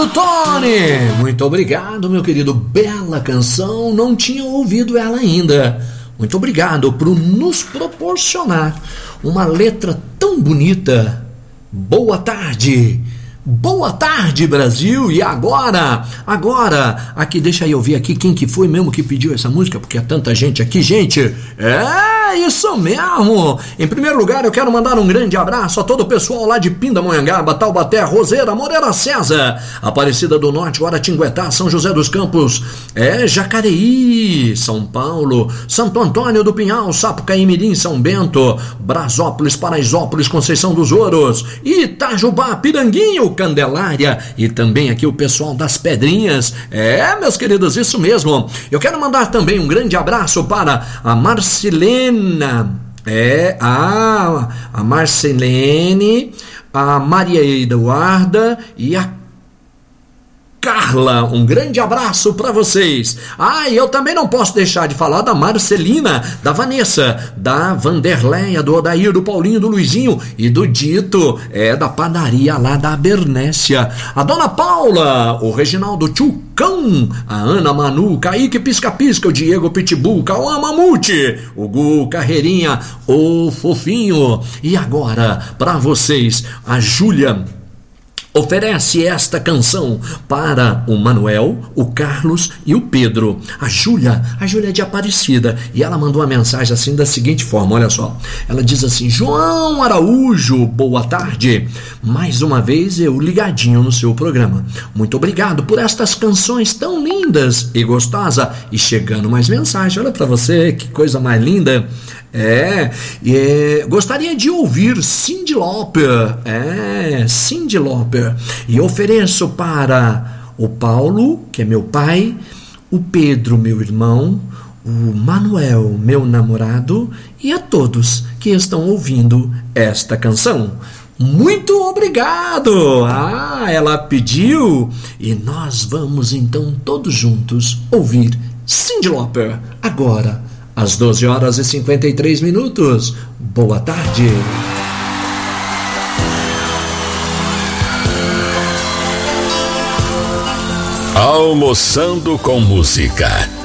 obrigado, Tony! Muito obrigado, meu querido. Bela canção, não tinha ouvido ela ainda. Muito obrigado por nos proporcionar uma letra tão bonita. Boa tarde! Boa tarde, Brasil! E agora, aqui, deixa eu ver aqui quem que foi mesmo que pediu essa música, porque há tanta gente aqui, gente. É isso mesmo! Em primeiro lugar, eu quero mandar um grande abraço a todo o pessoal lá de Pindamonhangaba, Taubaté, Roseira, Moreira César, Aparecida do Norte, Guaratinguetá, São José dos Campos, Jacareí, São Paulo, Santo Antônio do Pinhal, Sapucaí, Mirim, São Bento, Brasópolis, Paraisópolis, Conceição dos Ouros, Itajubá, Piranguinho, Candelária e também aqui o pessoal das Pedrinhas. Meus queridos, isso mesmo. Eu quero mandar também um grande abraço para a Marcelena, a Marcelene, a Maria Eduarda e a Carla, um grande abraço para vocês. E eu também não posso deixar de falar da Marcelina, da Vanessa, da Vanderleia, do Odair, do Paulinho, do Luizinho e do Dito, da padaria lá da Bernécia. A Dona Paula, o Reginaldo Tchucão, a Ana Manu, o Kaique Pisca-Pisca, o Diego Pitbull, Cauã Mamute, o Gu Carreirinha, o Fofinho. E agora, para vocês, a Júlia oferece esta canção para o Manuel, o Carlos e o Pedro. A Júlia é de Aparecida, e ela mandou uma mensagem assim da seguinte forma, olha só. Ela diz assim: João Araújo, boa tarde. Mais uma vez eu ligadinho no seu programa. Muito obrigado por estas canções tão lindas e gostosas. E chegando mais mensagem, olha para você, que coisa mais linda. Gostaria de ouvir Cyndi Lauper, Cyndi Lauper, e ofereço para o Paulo, que é meu pai, o Pedro, meu irmão, o Manuel, meu namorado, e a todos que estão ouvindo esta canção. Muito obrigado! Ela pediu, e nós vamos então todos juntos ouvir Cyndi Lauper agora, às 12h53. Boa tarde. Almoçando com música.